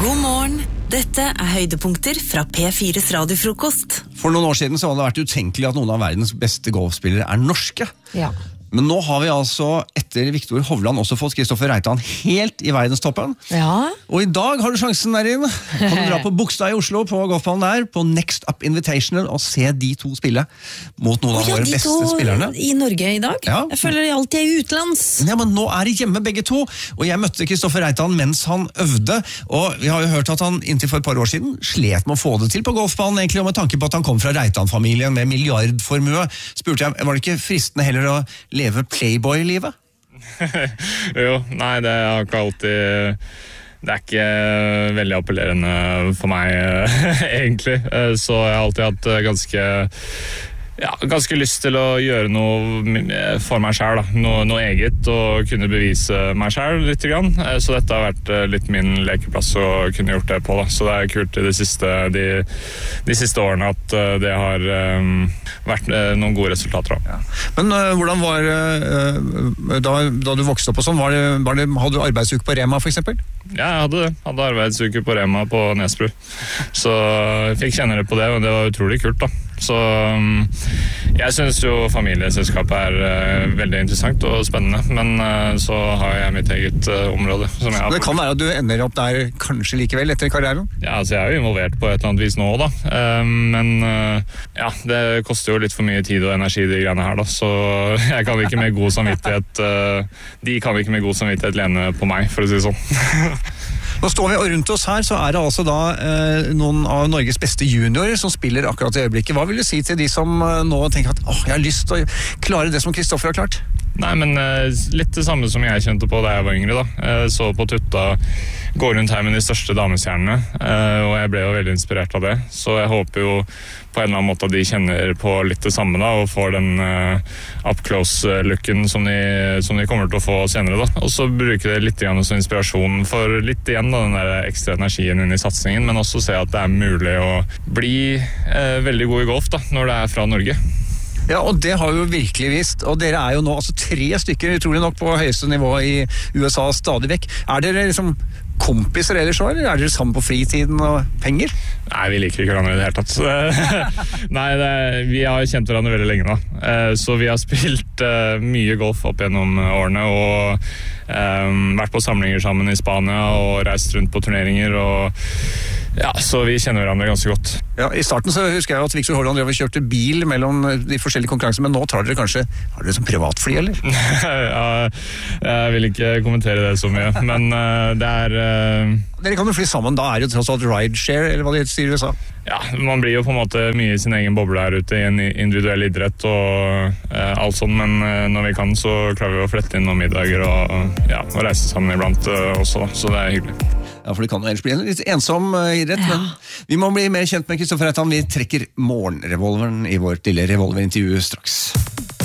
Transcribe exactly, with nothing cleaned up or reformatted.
God morgen, dette er høydepunkter fra P fires radiofrokost. For noen år siden så hadde det vært utenkelig at noen av verdens beste golfspillere er norske. Ja. Men nå har vi altså etter Victor Hovland også fått Kristoffer Reitan helt i verdenstoppen. Ja. Og i dag har du sjansen der inne. Kan du dra på Bogstad i Oslo på golfbanen der, på Next Up Invitational, og se de to spille mot noen av Ja, våre de beste to spillerne. I Norge i dag. Ja. Jeg føler de alltid er utenlands. Ja, men nå er de hjemme begge to, og jeg møtte Kristoffer Reitan mens han øvde, og vi har jo hørt at han inntil for et par år siden slet med å få det til på golfbanen, egentlig, og med tanke på at han kom fra Reitan-familien med milliardformue, spurte jeg, var det ikke fristende heller å leve Playboy-livet? Jo, nei, det har ikke alltid... Det er ikke veldig appellerende for meg, egentlig. Så jeg har alltid hatt ganske... Ja, ganske lyst til å gjøre noe for meg selv, da. Noe, noe eget, og kunne bevise meg selv litt grann. Så dette har vært litt min lekeplass å kunne gjort det på, da. Så det er kult i de siste, de, de siste årene at det har um, vært noen gode resultater. Da. Ja. Men uh, hvordan var uh, da, da du vokste opp og sånn, var det, var det, hadde du arbeidsuke på Rema for eksempel? Ja, jeg hadde det. Hadde arbeidsuke på Rema på Nesbru. Så jeg fikk kjenne det på det, og det var utrolig kult, da. Så um, jeg synes jo familieselskapet er uh, veldig interessant og spennende, men uh, så har jeg mitt eget uh, område. Som jeg har. Det kan være at du ender opp der kanskje likevel etter karrieren? Ja, altså jeg er jo involvert på et eller annet vis nå da, uh, men uh, ja, det koster jo litt for mye tid og energi de greiene her da, så jeg kan ikke med god samvittighet, uh, de kan ikke med god samvittighet lene på meg, for å si det sånn. Nå står vi, og rundt oss her så er det altså da eh, noen av Norges beste juniorer som spiller akkurat i øyeblikket. Hva vil du si til de som eh, nå tenker at åh, jeg har lyst til å klare det som Kristoffer har klart? Nei, men uh, litt det samme som jeg kjente på da jeg var yngre da. Uh, så på Tutta gå rundt her med de største damestjernene, uh, og jeg ble jo veldig inspirert av det. Så jeg håper jo på en eller annen måte at de kjenner på litt det samme da, og får den uh, up-close-looken som, som de kommer til å få senere da. Og så bruke det litt grann som inspirasjon for litt igjen da, den der ekstra energien inn i satsingen, men også se at det er mulig å bli uh, veldig god i golf da, når det er fra Norge. Ja, og det har vi jo virkelig vist, og dere er jo nå altså tre stykker, utrolig nok, på høyeste nivå i U S A stadig vekk. Er dere liksom kompiser ellers så, eller er dere sammen på fritiden og penger? Nei, vi liker ikke hverandre i det hele tatt. Nei, det, vi har kjent hverandre veldig lenge da. Så vi har spilt uh, mye golf opp gjennom årene, og um, vært på samlinger sammen i Spania, og reist rundt på turneringer, og ja, så vi kjenner hverandre ganske godt. Ja, i starten så husker jeg at Victor Hovland kjørte bil mellom de forskjellige konkurransene, men nå tar dere kanskje, har dere som privatfly, eller? Ja, jeg vil ikke kommentere det så mye, men uh, det er... Uh... Dere kan jo fly sammen, da er det jo tross alt rideshare, eller hva det sier i U S A? Ja, man blir jo på en måte mye i sin egen boble her ute i en individuell idrett og uh, alt sånt, men uh, når vi kan så klarer vi å flette inn noen middager og, uh, ja, og reise sammen iblant uh, også, da, så det er hyggelig. Ja, for det kan jo ellers bli en litt ensom uh, idrett, ja. Men vi må bli mer kjent med Kristoffer Reitan. Vi trekker morgenrevolveren i vårt lille revolverintervju straks.